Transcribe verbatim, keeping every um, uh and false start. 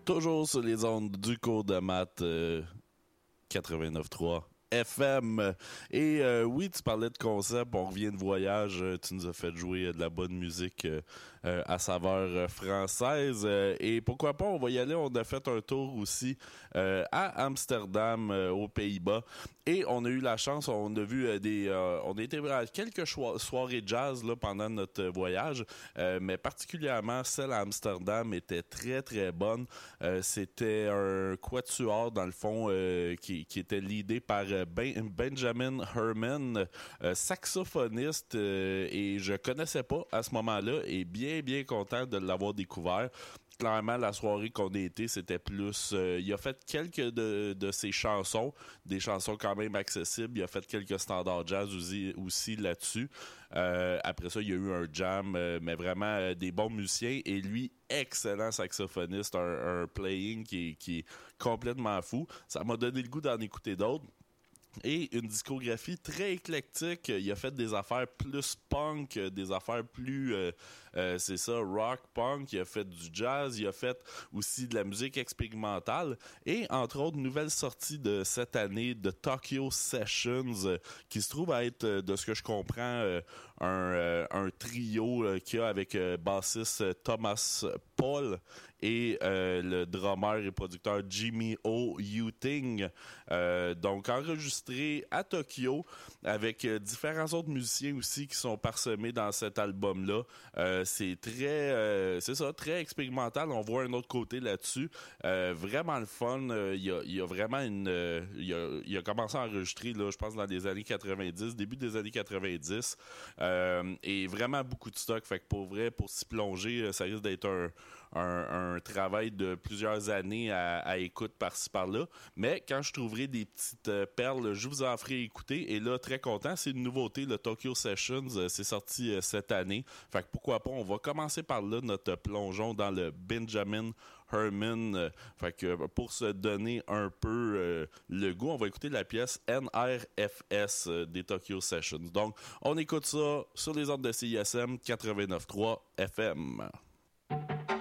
Toujours sur les ondes du cours de maths euh, quatre-vingt-neuf trois F M. Et euh, oui, tu parlais de concept, on revient de voyage, euh, tu nous as fait jouer euh, de la bonne musique euh, euh, à saveur euh, française. Euh, et pourquoi pas, on va y aller, on a fait un tour aussi euh, à Amsterdam, euh, aux Pays-Bas. Et on a eu la chance, on a vu euh, des... Euh, on a été à quelques cho- soirées jazz là, pendant notre voyage, euh, mais particulièrement celle à Amsterdam était très très bonne. Euh, c'était un quatuor, dans le fond, euh, qui, qui était leadé par Ben- Benjamin Herman, euh, saxophoniste, euh, et je connaissais pas à ce moment-là, et bien bien content de l'avoir découvert. Clairement, la soirée qu'on a été, c'était plus... Euh, il a fait quelques de, de ses chansons, des chansons quand même accessibles. Il a fait quelques standards jazz aussi, aussi là-dessus. Euh, après ça, il y a eu un jam, euh, mais vraiment euh, des bons musiciens. Et lui, excellent saxophoniste, un, un playing qui, qui est complètement fou. Ça m'a donné le goût d'en écouter d'autres. Et une discographie très éclectique. Il a fait des affaires plus punk, des affaires plus, euh, euh, c'est ça, rock, punk. Il a fait du jazz. Il a fait aussi de la musique expérimentale. Et entre autres, nouvelle sortie de cette année de Tokyo Sessions, euh, qui se trouve à être, euh, de ce que je comprends, euh, un, euh, un trio euh, qu'il y a avec euh, bassiste Thomas Paul et euh, le drummer et producteur Jimmy O. Euting. Euh, donc enregistré à Tokyo avec euh, différents autres musiciens aussi qui sont parsemés dans cet album-là. Euh, c'est très, euh, c'est ça, très expérimental. On voit un autre côté là-dessus. Euh, vraiment le fun. Il euh, y, a, y a vraiment une... Euh, il, a, il a commencé à enregistrer, là, je pense, dans les années quatre-vingt-dix, début des années quatre-vingt-dix. Euh, et vraiment beaucoup de stock. Fait que pour vrai, pour s'y plonger, ça risque d'être un Un, un travail de plusieurs années à, à écoute par-ci par-là. Mais quand je trouverai des petites euh, perles, je vous en ferai écouter. Et là, très content, c'est une nouveauté, le Tokyo Sessions. Euh, c'est sorti euh, cette année. Fait que pourquoi pas, on va commencer par là, notre plongeon dans le Benjamin Herman. Euh, fait que pour se donner un peu euh, le goût, on va écouter la pièce N R F S euh, des Tokyo Sessions. Donc, on écoute ça sur les ondes de C I S M quatre-vingt-neuf trois F M.